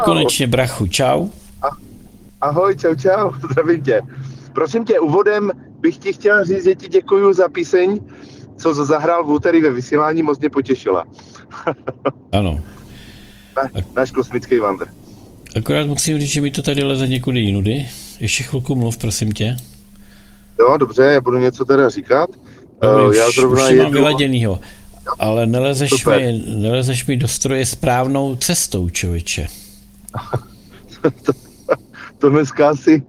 Konečně, brachu, čau. Ahoj, čau, zdravím tě. Prosím tě, úvodem bych ti chtěl říct, že ti děkuju za píseň, co zahrál v úterý ve vysílání, moc mě potěšila. Ano. Náš kosmický vandr. Akorát musím říct, že mi to tady leze někudy jinudy. Ještě chvilku mluv, prosím tě. Jo, dobře, já budu něco teda říkat. Dobrý, já zrovna už mám vyladěnýho, ale nelezeš mi do stroje správnou cestou, člověče. to dneska asi...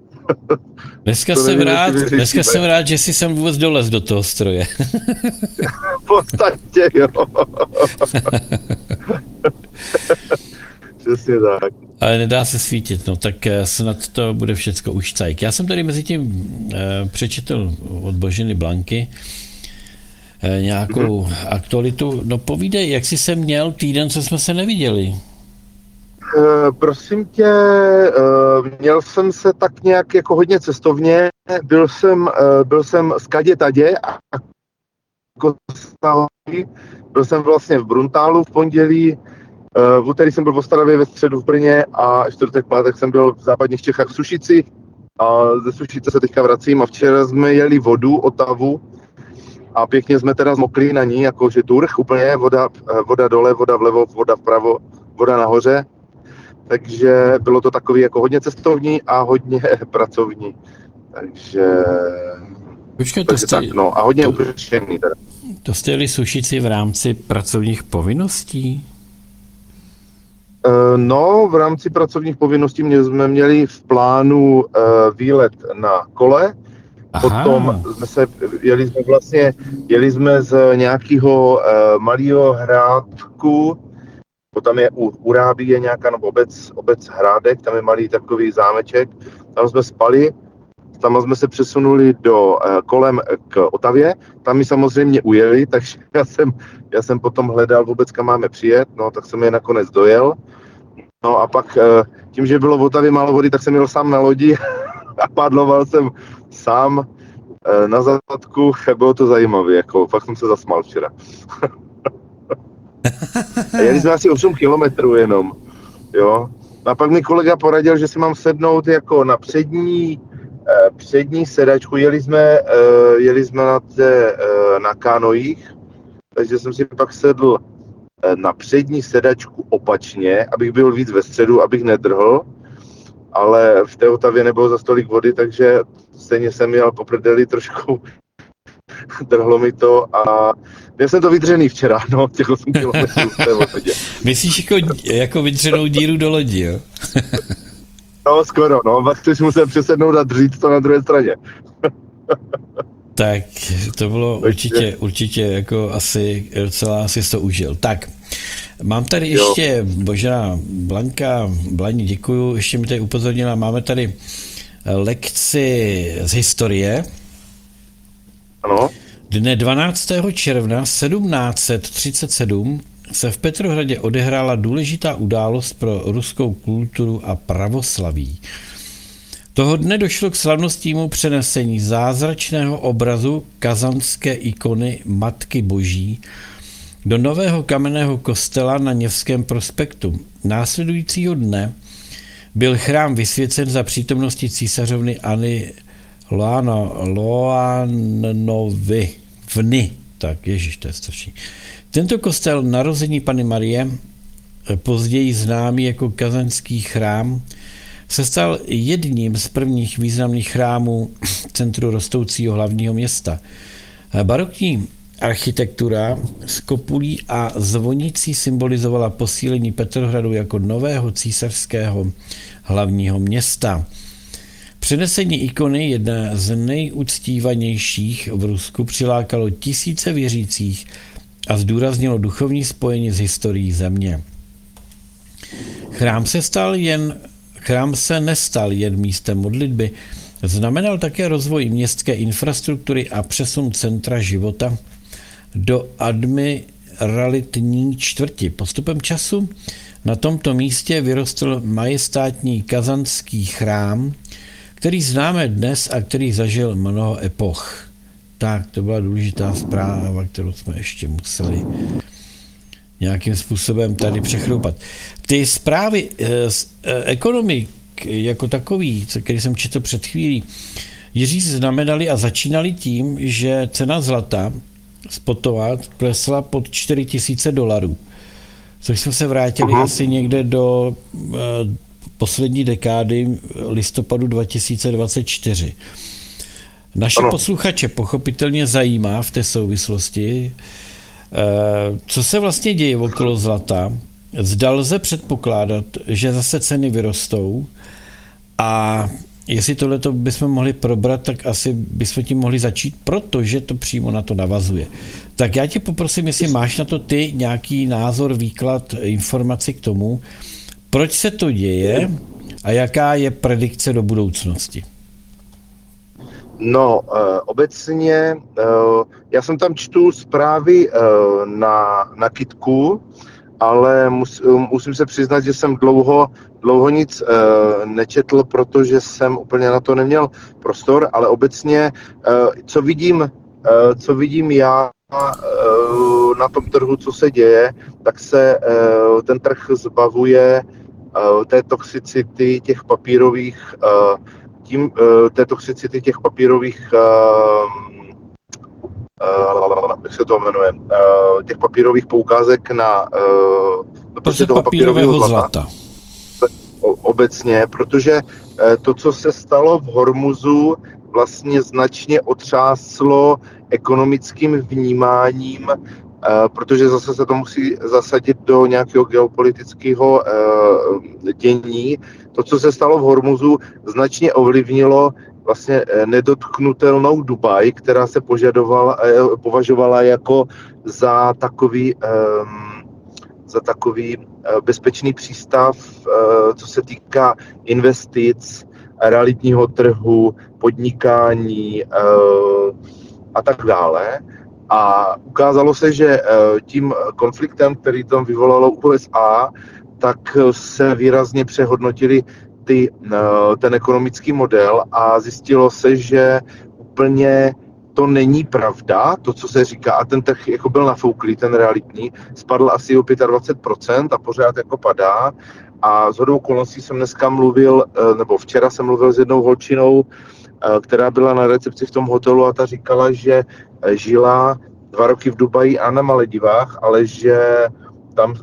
Dneska jsem rád, že jsi sem vůbec dolez do toho stroje. V podstatě, jo. Přesně tak. Ale nedá se svítit, no tak snad to bude všecko už cajk. Já jsem tady mezi tím přečetl od Boženy Blanky nějakou aktualitu. No povídej, jak jsi se měl týden, co jsme se neviděli? Prosím tě, měl jsem se tak nějak jako hodně cestovně, byl jsem z kadě tadě a byl jsem vlastně v Bruntálu v pondělí, v úterý jsem byl v Ostravě, ve středu v Brně a čtvrtek, pátek jsem byl v západních Čechách v Sušici a ze Sušice se teďka vracím a včera jsme jeli vodu, Otavu a pěkně jsme teda zmokli na ní, jakože turh úplně, voda dole, voda vlevo, voda vpravo, voda nahoře. Takže bylo to takový jako hodně cestovní a hodně pracovní. Takže... Počkej, a hodně upršený teda. To jste jeli Sušici v rámci pracovních povinností? No, v rámci pracovních povinností jsme měli v plánu výlet na kole. Aha. Potom jeli jsme z nějakého malého hrádku, tam je u Rábí je nějaká obec Hrádek, tam je malý takový zámeček, tam jsme spali, tam jsme se přesunuli kolem k Otavě, tam mi samozřejmě ujeli, takže já jsem potom hledal vůbec, kam máme přijet, no tak jsem je nakonec dojel. No a pak tím, že bylo v Otavě málo vody, tak jsem jel sám na lodi a pádloval jsem sám na zadku, bylo to zajímavé, jako fakt jsem se zasmál včera. A jeli jsme asi 8 kilometrů jenom, jo. A pak mi kolega poradil, že si mám sednout jako na přední sedačku, jeli jsme na kanojích, takže jsem si pak sedl na přední sedačku opačně, abych byl víc ve středu, abych nedrhl, ale v té Otavě nebylo za tolik vody, takže stejně jsem jel po prdeli trošku, drhlo mi to a měl jsem to vydřený včera, no, těch 8 kilometrů v té vodě. Myslíš jako vydřenou díru do lodi, jo? No, skoro, no, pak jsi musel přesednout a dřít to na druhé straně. Tak, to bylo určitě jako asi docela asi to užil. Tak, mám tady ještě, Božena Blanka, Blani, děkuju, ještě mi tady upozornila, máme tady lekci z historie. Ano. Dne 12. června 1737 se v Petrohradě odehrála důležitá událost pro ruskou kulturu a pravoslaví. Toho dne došlo k slavnostnímu přenesení zázračného obrazu kazanské ikony Matky Boží do nového kamenného kostela na Nevském prospektu. Následujícího dne byl chrám vysvěcen za přítomnosti císařovny Anny Loanovy. Tak, ježiš, to je strašný. Tento kostel narození Panny Marie, později známý jako Kazaňský chrám, se stal jedním z prvních významných chrámů v centru rostoucího hlavního města. Barokní architektura s kopulí a zvonící symbolizovala posílení Petrohradu jako nového císařského hlavního města. Přenesení ikony, jedna z nejuctívanějších v Rusku, přilákalo tisíce věřících a zdůraznilo duchovní spojení s historií země. Chrám se nestal jen místem modlitby, znamenal také rozvoj městské infrastruktury a přesun centra života do admiralitní čtvrti. Postupem času na tomto místě vyrostl majestátní kazanský chrám, který známe dnes a který zažil mnoho epoch. Tak, to byla důležitá zpráva, kterou jsme ještě museli nějakým způsobem tady přechroupat. ty zprávy z ekonomik jako takový, který jsem četl před chvílí, Jiří znamenali a začínali tím, že cena zlata spotová klesla pod $4,000, což jsme se vrátili asi někde do poslední dekády listopadu 2024. Naše posluchače pochopitelně zajímá v té souvislosti, co se vlastně děje okolo zlata. Zda lze předpokládat, že zase ceny vyrostou, a jestli tohleto bychom mohli probrat, tak asi bychom tím mohli začít, protože to přímo na to navazuje. Tak já tě poprosím, jestli máš na to ty nějaký názor, výklad, informaci k tomu, proč se to děje a jaká je predikce do budoucnosti. No, obecně, já jsem tam čtu zprávy na Kytku, ale musím se přiznat, že jsem dlouho nic nečetl, protože jsem úplně na to neměl prostor, ale obecně, co vidím já na tom trhu, co se děje, tak se ten trh zbavuje té toxicity těch papírových jak se to jmenuje, těch papírových poukázek na prostě toho papírového zlata. Obecně, protože to, co se stalo v Hormuzu, vlastně značně otřáslo ekonomickým vnímáním, protože zase se to musí zasadit do nějakého geopolitického dění. To, co se stalo v Hormuzu, značně ovlivnilo vlastně nedotknutelnou Dubaj, která se považovala jako za takový bezpečný přístav, co se týká investic, realitního trhu, podnikání a tak dále. A ukázalo se, že tím konfliktem, který tam vyvolalo USA, tak se výrazně přehodnotili ten ekonomický model a zjistilo se, že úplně to není pravda, to, co se říká, a ten trh jako byl nafouklý, ten realitní, spadl asi o 25% a pořád jako padá. A shodou okolností jsem dneska mluvil, nebo včera jsem mluvil s jednou holčinou, která byla na recepci v tom hotelu, a ta říkala, že žila 2 roky v Dubaji a na Maledivách, ale že tam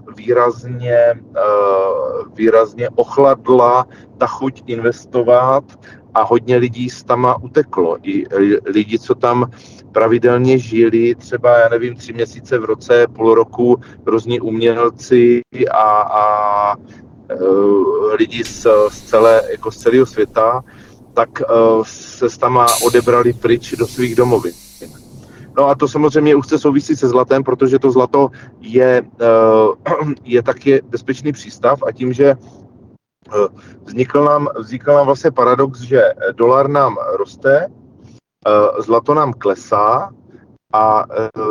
výrazně ochladla ta chuť investovat a hodně lidí z tam uteklo. I lidi, co tam pravidelně žili, třeba, 3 měsíce v roce, půl roku, různí umělci a lidi z celého světa, tak se tam odebrali pryč do svých domovin. No a to samozřejmě už se souvisí se zlatem, protože to zlato je taky bezpečný přístav, a tím, že vznikl nám vlastně paradox, že dolar nám roste, zlato nám klesá a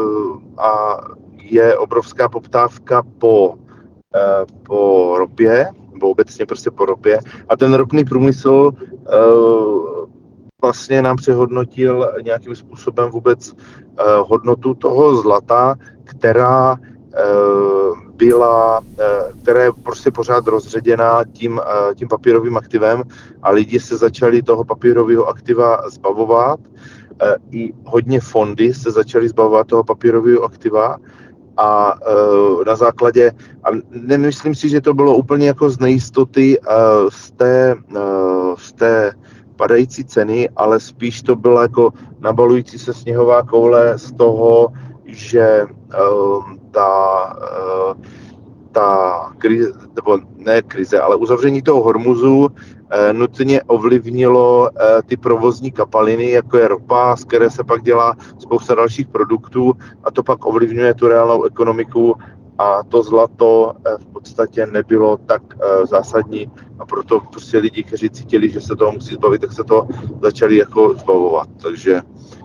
je obrovská poptávka po ropě, nebo obecně prostě po ropě, a ten ropný průmysl vlastně nám přehodnotil nějakým způsobem vůbec hodnotu toho zlata, která je prostě pořád rozředěná tím papírovým aktivem, a lidi se začali toho papírového aktiva zbavovat. I hodně fondy se začaly zbavovat toho papírového aktiva, a na základě, a nemyslím si, že to bylo úplně jako z nejistoty z té padající ceny, ale spíš to byla jako nabalující se sněhová koule z toho, že ta krize, nebo ne krize, ale uzavření toho Hormuzu nutně ovlivnilo ty provozní kapaliny, jako je ropa, z které se pak dělá spousta dalších produktů, a to pak ovlivňuje tu reálnou ekonomiku, a to zlato v podstatě nebylo tak zásadní, a proto prostě lidi, kteří cítili, že se toho musí zbavit, tak se to začali jako zbavovat. Takže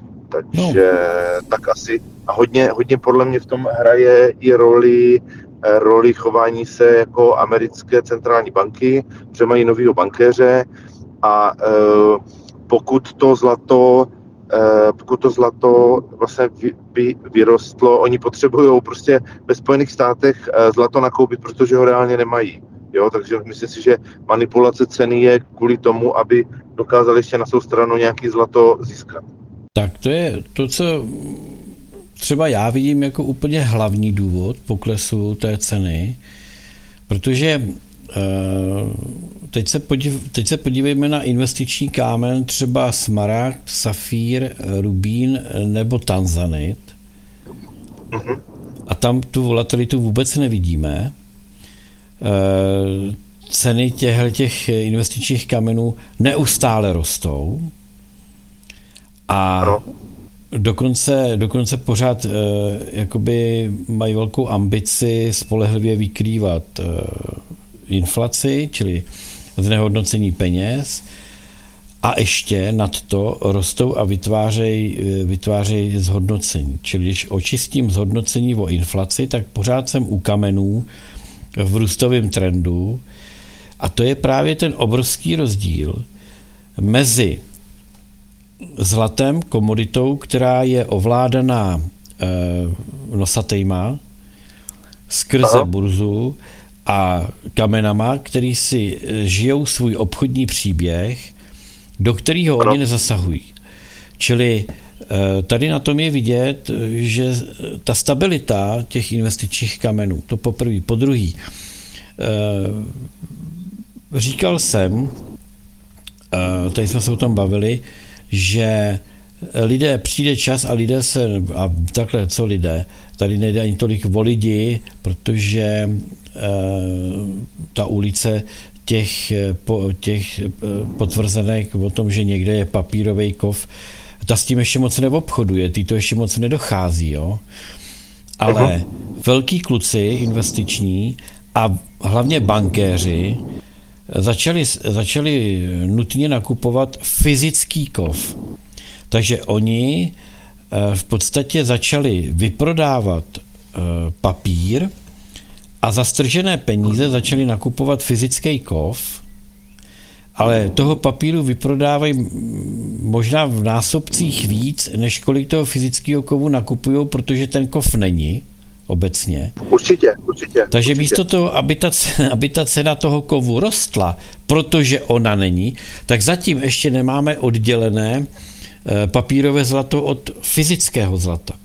tak asi. A hodně podle mě v tom hraje i roli chování se jako americké centrální banky, že mají novýho bankéře, a pokud to zlato vlastně vyrostlo, oni potřebují prostě ve Spojených státech zlato nakoupit, protože ho reálně nemají. Jo, takže myslím si, že manipulace ceny je kvůli tomu, aby dokázali ještě na svou stranu nějaký zlato získat. Tak to je to, co třeba já vidím jako úplně hlavní důvod poklesu té ceny, protože teď se podívejme na investiční kámen, třeba smaragd, safír, rubín nebo tanzanit. A tam tu volatilitu vůbec nevidíme. Ceny těch investičních kamenů neustále rostou a dokonce pořád jakoby mají velkou ambici spolehlivě vykrývat inflaci, čili znehodnocení peněz, a ještě nad to rostou a vytvářejí zhodnocení. Čili když očistím zhodnocení o inflaci, tak pořád jsem u kamenů v růstovém trendu, a to je právě ten obrovský rozdíl mezi zlatem, komoditou, která je ovládaná nosatejma skrze burzu, a kamenama, který si žijou svůj obchodní příběh, do kterého oni nezasahují. Čili tady na tom je vidět, že ta stabilita těch investičních kamenů, to poprvé. Po druhý, říkal jsem, tady jsme se o tom bavili, že přijde čas a lidé a takhle, co lidé, tady nejde ani tolik o lidi, protože ta ulice těch potvrzenek o tom, že někde je papírový kov, ta s tím ještě moc neobchoduje, ty to ještě moc nedochází, jo. Ale velký kluci investiční a hlavně bankéři začali nutně nakupovat fyzický kov. Takže oni v podstatě začali vyprodávat papír a za stržené peníze začali nakupovat fyzický kov, ale toho papíru vyprodávají možná v násobcích víc, než kolik toho fyzického kovu nakupují, protože ten kov není obecně. Určitě. Takže místo toho, aby ta cena toho kovu rostla, protože ona není, tak zatím ještě nemáme oddělené papírové zlato od fyzického zlata.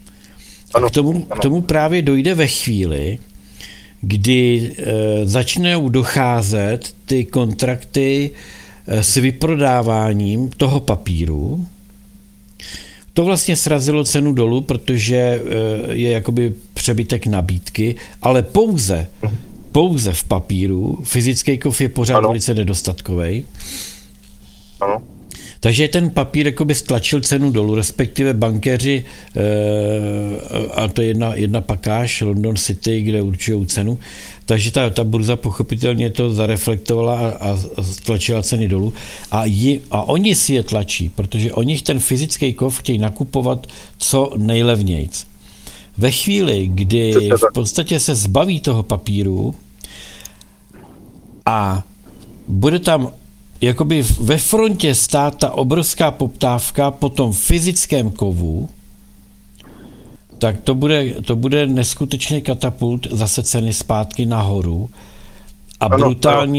K tomu právě dojde ve chvíli, kdy začnou docházet ty kontrakty s vyprodáváním toho papíru. To vlastně srazilo cenu dolů, protože je jakoby přebytek nabídky, ale pouze v papíru. Fyzický kov je pořád velice nedostatkový. Ano. Takže ten papír jakoby stlačil cenu dolů, respektive bankéři, a to je jedna pakáž, London City, kde určují cenu, takže ta burza pochopitelně to zareflektovala a stlačila ceny dolů. A oni si je tlačí, protože oni ten fyzický kov chtějí nakupovat co nejlevnějc. Ve chvíli, kdy v podstatě se zbaví toho papíru a bude tam jakoby ve frontě stát ta obrovská poptávka po tom fyzickém kovu, tak to bude neskutečný katapult zase ceny zpátky nahoru a brutální